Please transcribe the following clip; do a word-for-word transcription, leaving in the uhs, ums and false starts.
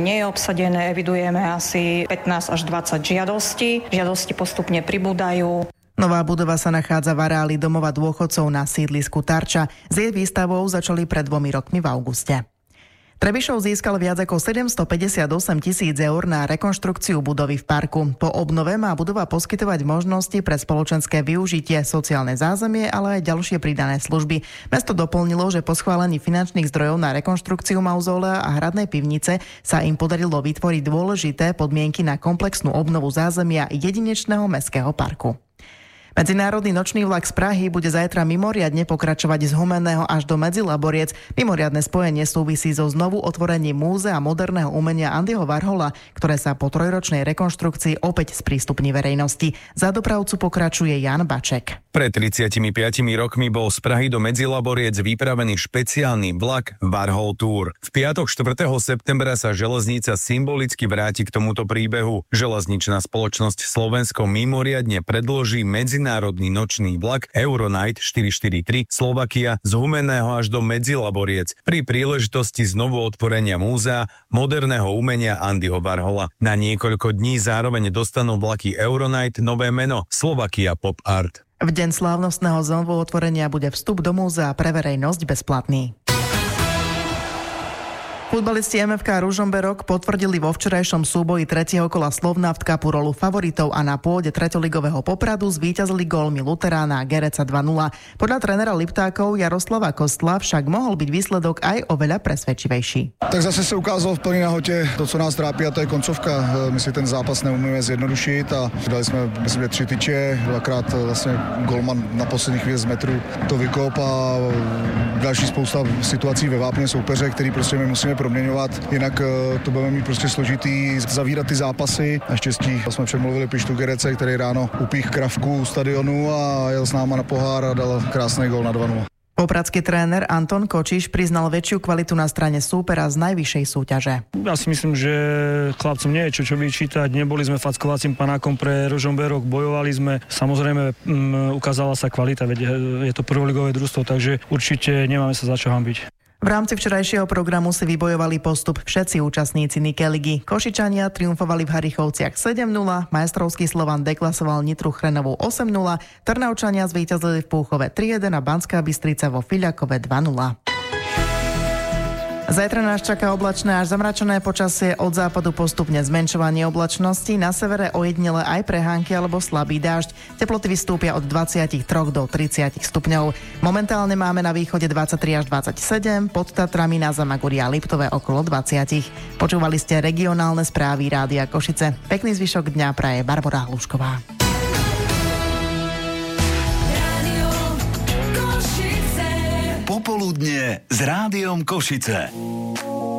nie je obsadené, evidujeme asi pätnásť až dvadsať žiadostí. Žiadosti postupne pribúdajú. Nová budova sa nachádza v areáli domova dôchodcov na sídlisku Tarča. S jej výstavou začali pred dvomi rokmi v auguste. Trebišov získal viac ako sedemstopäťdesiatosem tisíc eur na rekonštrukciu budovy v parku. Po obnove má budova poskytovať možnosti pre spoločenské využitie, sociálne zázemie, ale aj ďalšie pridané služby. Mesto doplnilo, že po schválení finančných zdrojov na rekonštrukciu mauzolea a hradnej pivnice sa im podarilo vytvoriť dôležité podmienky na komplexnú obnovu zázemia jedinečného mestského parku. Medzinárodný nočný vlak z Prahy bude zajtra mimoriadne pokračovať z Humenného až do Medzilaboriec. Mimoriadne spojenie súvisí so znovu otvorením múzea moderného umenia Andyho Warhola, ktoré sa po trojročnej rekonštrukcii opäť sprístupní verejnosti. Za dopravcu pokračuje Jan Baček. Pred tridsiatimi piatimi rokmi bol z Prahy do Medzilaboriec vypravený špeciálny vlak Warhol Tour. V piatok štvrtého septembra sa železnica symbolicky vráti k tomuto príbehu. Železničná spoločnosť Slovensko mimoriadne predloží medzinárodný nočný vlak Euronight štyri štyri tri Slovakia z Humenného až do Medzilaboriec pri príležitosti znovu otvorenia múzea moderného umenia Andyho Warhola. Na niekoľko dní zároveň dostanú vlaky Euronight nové meno Slovakia Pop Art. V deň slávnostného znovu otvorenia bude vstup do múzea pre verejnosť bezplatný. Futbalisti em ef ká Ružomberok potvrdili vo včerajšom súboji tretieho kola Slovnaft Cupu rolu favoritov a na pôde treťoligového Popradu zvíťazili gólmi Luterána a Gereca dva nula. Podľa trénera Liptákov Jaroslava Kostla však mohol byť výsledok aj oveľa presvedčivejší. Tak zase se ukázalo v plné nahotě to, co nás trápí, a to je koncovka. My si ten zápas neumíme zjednodušit a dali jsme, myslím, tři tyče, dvakrát vlastně golman na poslední chvíli z metru to vykop a další spousta situací ve vápně soupeře, který prostě my musíme proměňovat, jinak to budeme mít prostě složitý zavírat ty zápasy. Naštěstí jsme přemluvili Pištu Gerece, který ráno upích kravku u stadionu a jel s náma na pohár a dal krásný gól na dva nula. Popradský tréner Anton Kočiš priznal väčšiu kvalitu na strane súpera z najvyššej súťaže. Ja si myslím, že chlapcom nie je čo, čo vyčítať. Neboli sme fackovacím panákom pre Ružomberok, bojovali sme. Samozrejme m, ukázala sa kvalita, veď je to prvoligové družstvo, takže určite nemáme sa za čo hanbiť. V rámci včerajšieho programu si vybojovali postup všetci účastníci Nike ligy. Košičania triumfovali v Harichovciach sedem nula, majstrovský Slovan deklasoval Nitru Chrenovú osem nula, Trnavčania zvíťazili v Púchove tri jeden a Banská Bystrica vo Filiakove dva nula. Zajtra nás čaká oblačné až zamračené počasie, od západu postupne zmenšovanie oblačnosti, na severe ojedinele aj prehánky alebo slabý dážď. Teploty vystúpia od dvadsaťtri do tridsať stupňov. Momentálne máme na východe dvadsaťtri až dvadsaťsedem, pod Tatrami na Zamaguri a Liptove okolo dvadsať. Počúvali ste regionálne správy Rádia Košice. Pekný zvyšok dňa praje Barbora Hlušková. Popoludne s Rádiom Košice.